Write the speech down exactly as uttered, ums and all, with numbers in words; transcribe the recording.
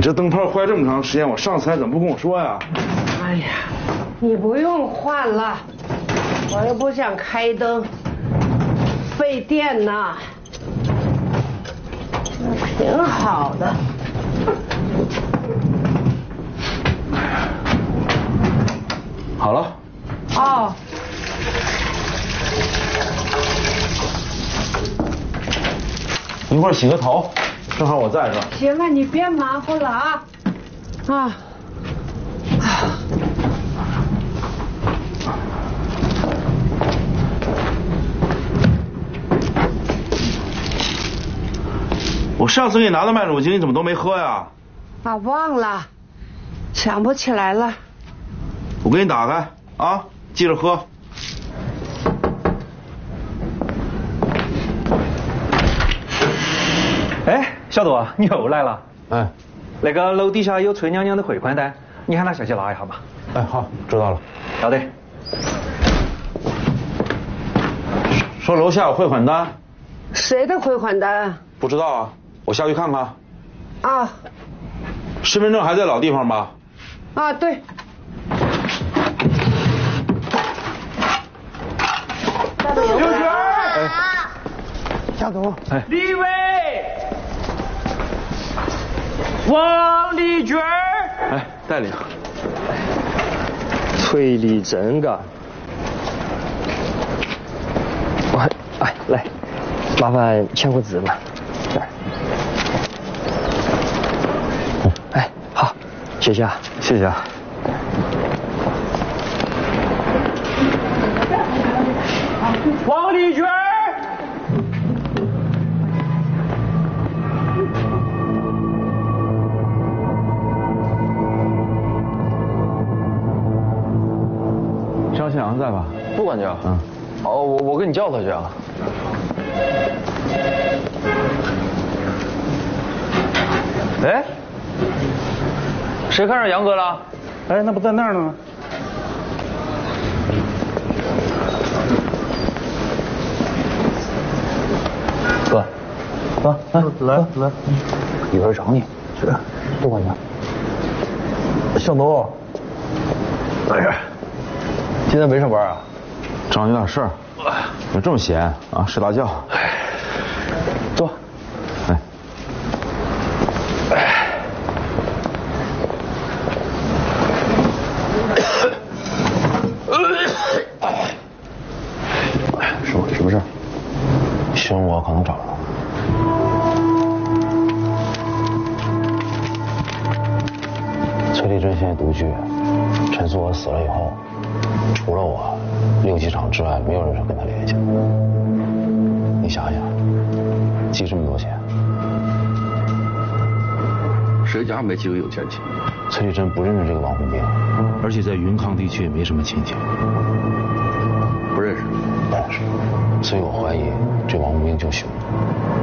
这灯泡坏这么长时间，我上次还怎么不跟我说呀？ 哎呀，你不用换了，我又不想开灯，费电呐。挺好的。 好了。 哦。 一会儿洗个头，正好我在这儿。 行了，你别忙活了啊！啊啊！ 我上次给你拿的麦乳精，你怎么都没喝呀？ 啊，忘了，想不起来了。 我给你打开啊，记着喝。 哎，小杜，你又来了。 哎， 那个楼底下有崔娘娘的汇款单，你喊她下去拿一下吧。 哎，好，知道了。 要得。 说楼下有汇款单。 谁的汇款单？ 不知道啊，我下去看看。 啊。 身份证还在老地方吧？ 啊，对。 刘娟。 哎。小杜。 哎。 李伟。王丽娟。 哎，代理。 崔丽珍嘎。哎哎，来，麻烦签个字吧。这儿。嗯，哎，好，谢谢啊， 谢谢啊。 王丽娟。 张新阳在吧？ 不管家。 嗯。 哦，我我给你叫他去啊。哎，谁看上杨哥了？ 哎，那不在那儿呢吗？ 哥，哥，来来来， 一会儿找你。是，不管家。 小东。 哎呀，今天没上班啊？ 找你有点事儿。有这么闲啊？睡大觉。 坐。 哎。 什么什么事儿？询问我可能找着了。崔丽珍现在独居，陈素娥死了以后，除了我，六机场之外没有人跟他联系。你想想，寄这么多钱， 谁家没几个有钱亲？ 崔丽珍不认识这个王红兵， 而且在云康地区也没什么亲戚。不认识？ 不认识。所以我怀疑这王红兵就凶。